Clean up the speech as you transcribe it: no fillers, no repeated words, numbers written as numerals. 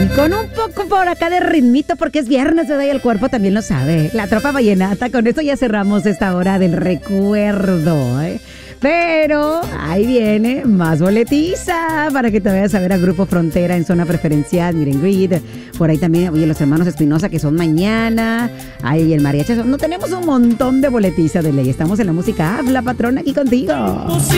Y con un poco por acá de ritmito, porque es viernes, ¿verdad? Y el cuerpo también lo sabe. La Tropa Vallenata, con esto ya cerramos esta hora del recuerdo, ¿eh? Pero ahí viene más boletiza para que te vayas a ver a Grupo Frontera en zona preferencial, Meet and Greet. Por ahí también, oye, los hermanos Espinosa que son mañana. Ay, el mariachi. No tenemos un montón de boletiza de ley. Estamos en la música. Habla, patrona, aquí contigo.